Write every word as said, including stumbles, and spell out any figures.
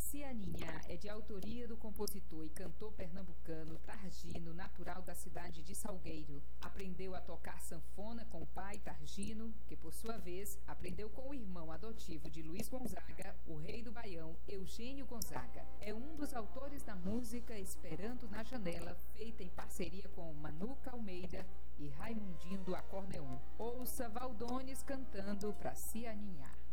Cianinha é de autoria do compositor e cantor pernambucano Targino, natural da cidade de Salgueiro. Aprendeu a tocar sanfona com o pai Targino, que por sua vez aprendeu com o irmão adotivo de Luiz Gonzaga, o rei do Baião, Eugênio Gonzaga. É um dos autores da música Esperando na Janela, feita em parceria com Manuca Almeida e Raimundinho do Acordeon. Ouça Valdones cantando pra Cianinha.